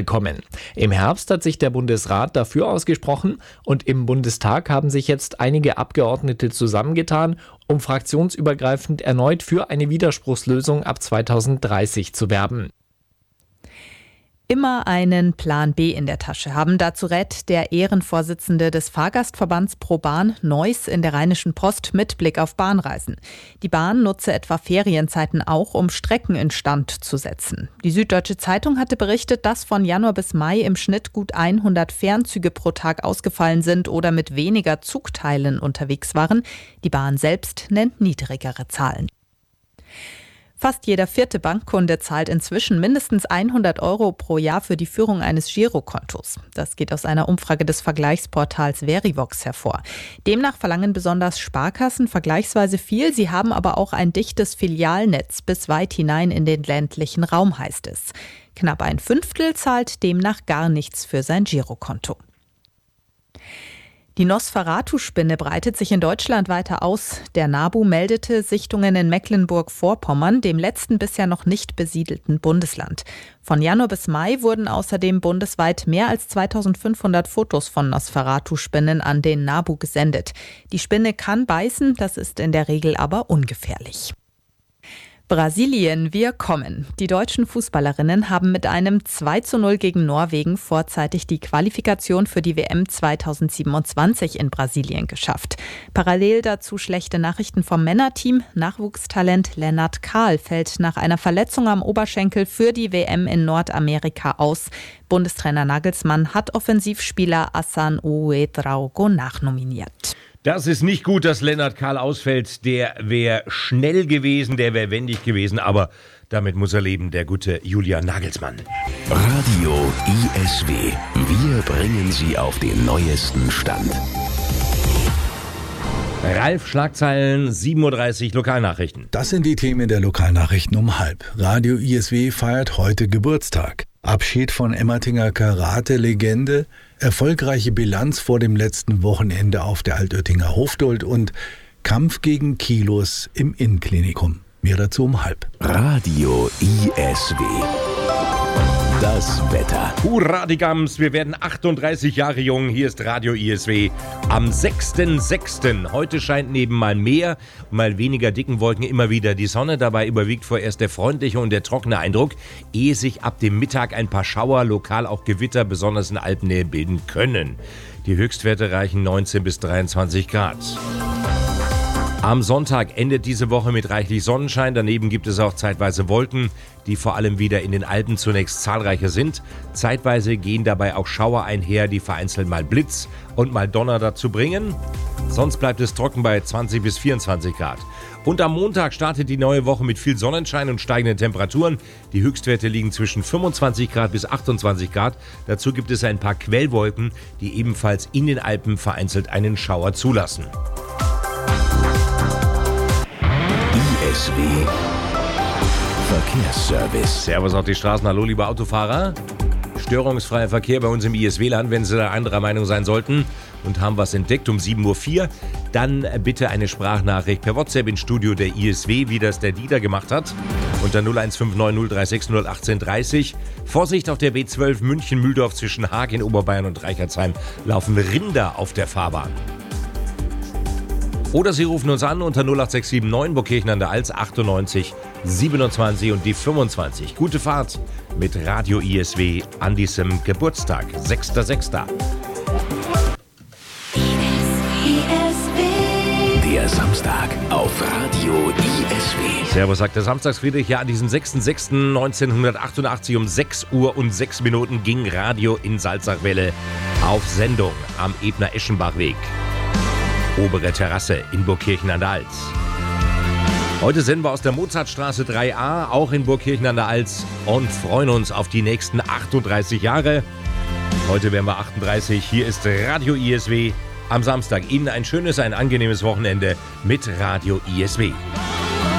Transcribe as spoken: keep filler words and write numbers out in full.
kommen. Im Herbst hat sich der Bundesrat dafür ausgesprochen und im Bundestag haben sich jetzt einige Abgeordnete zusammengetan, um fraktionsübergreifend erneut für eine Widerspruchslösung ab zweitausenddreißig zu werben. Immer einen Plan B in der Tasche haben. Dazu rät der Ehrenvorsitzende des Fahrgastverbands ProBahn Neuss in der Rheinischen Post mit Blick auf Bahnreisen. Die Bahn nutze etwa Ferienzeiten auch, um Strecken instand zu setzen. Die Süddeutsche Zeitung hatte berichtet, dass von Januar bis Mai im Schnitt gut hundert Fernzüge pro Tag ausgefallen sind oder mit weniger Zugteilen unterwegs waren. Die Bahn selbst nennt niedrigere Zahlen. Fast jeder vierte Bankkunde zahlt inzwischen mindestens hundert Euro pro Jahr für die Führung eines Girokontos. Das geht aus einer Umfrage des Vergleichsportals Verivox hervor. Demnach verlangen besonders Sparkassen vergleichsweise viel. Sie haben aber auch ein dichtes Filialnetz bis weit hinein in den ländlichen Raum, heißt es. Knapp ein Fünftel zahlt demnach gar nichts für sein Girokonto. Die Nosferatu-Spinne breitet sich in Deutschland weiter aus. Der NABU meldete Sichtungen in Mecklenburg-Vorpommern, dem letzten bisher noch nicht besiedelten Bundesland. Von Januar bis Mai wurden außerdem bundesweit mehr als zweitausendfünfhundert Fotos von Nosferatu-Spinnen an den NABU gesendet. Die Spinne kann beißen, das ist in der Regel aber ungefährlich. Brasilien, wir kommen. Die deutschen Fußballerinnen haben mit einem zwei zu null gegen Norwegen vorzeitig die Qualifikation für die W M zweitausendsiebenundzwanzig in Brasilien geschafft. Parallel dazu schlechte Nachrichten vom Männerteam. Nachwuchstalent Lennart Kahl fällt nach einer Verletzung am Oberschenkel für die W M in Nordamerika aus. Bundestrainer Nagelsmann hat Offensivspieler Hassan Ouedraogo nachnominiert. Das ist nicht gut, dass Lennart Kahl ausfällt. Der wäre schnell gewesen, der wäre wendig gewesen, aber damit muss er leben, der gute Julian Nagelsmann. Radio I S W. Wir bringen Sie auf den neuesten Stand. Ralf, Schlagzeilen, sieben Uhr dreißig, Lokalnachrichten. Das sind die Themen der Lokalnachrichten um halb. Radio I S W feiert heute Geburtstag. Abschied von Emmertinger Karate-Legende, erfolgreiche Bilanz vor dem letzten Wochenende auf der Altöttinger Hofdold und Kampf gegen Kilos im Innenklinikum. Mehr dazu um halb. Radio I S W. Das Wetter. Hurra die Gams, wir werden achtunddreißig Jahre jung. Hier ist Radio I S W am sechsten sechsten Heute scheint neben mal mehr und mal weniger dicken Wolken immer wieder die Sonne. Dabei überwiegt vorerst der freundliche und der trockene Eindruck, ehe sich ab dem Mittag ein paar Schauer, lokal auch Gewitter, besonders in Alpennähe bilden können. Die Höchstwerte reichen neunzehn bis dreiundzwanzig Grad. Am Sonntag endet diese Woche mit reichlich Sonnenschein. Daneben gibt es auch zeitweise Wolken, die vor allem wieder in den Alpen zunächst zahlreicher sind. Zeitweise gehen dabei auch Schauer einher, die vereinzelt mal Blitz und mal Donner dazu bringen. Sonst bleibt es trocken bei zwanzig bis vierundzwanzig Grad. Und am Montag startet die neue Woche mit viel Sonnenschein und steigenden Temperaturen. Die Höchstwerte liegen zwischen fünfundzwanzig Grad bis achtundzwanzig Grad. Dazu gibt es ein paar Quellwolken, die ebenfalls in den Alpen vereinzelt einen Schauer zulassen. I S W Verkehrsservice. Servus auf die Straßen. Hallo, liebe Autofahrer. Störungsfreier Verkehr bei uns im I S W-Land. Wenn Sie da anderer Meinung sein sollten und haben was entdeckt um sieben Uhr vier, dann bitte eine Sprachnachricht per WhatsApp ins Studio der I S W, wie das der Dieter gemacht hat. Unter null eins fünf neun null drei sechs null achtzehn dreißig. Vorsicht auf der B zwölf München-Mühldorf zwischen Haag in Oberbayern und Reichertsheim laufen Rinder auf der Fahrbahn. Oder Sie rufen uns an unter null acht sechs sieben neun Burgkirchen an der Alz achtundneunzig siebenundzwanzig und die fünfundzwanzig. Gute Fahrt mit Radio I S W an diesem Geburtstag, sechster sechster Der Samstag auf Radio I S W. Servus, sagt der Samstagsfriedrich. Ja, an diesem sechster sechster neunzehnhundertachtundachtzig um sechs Uhr und sechs Minuten ging Radio in Salzachwelle auf Sendung am Ebner-Eschenbach-Weg. Obere Terrasse in Burgkirchen an der Alz. Heute senden wir aus der Mozartstraße drei a, auch in Burgkirchen an der Alz, und freuen uns auf die nächsten achtunddreißig Jahre. Heute werden wir achtunddreißig. Hier ist Radio I S W am Samstag. Ihnen ein schönes, ein angenehmes Wochenende mit Radio I S W.